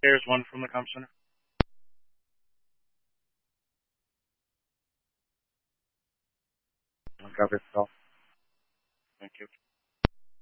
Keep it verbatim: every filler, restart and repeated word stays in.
There's one from the comm center. Copy. Thank you.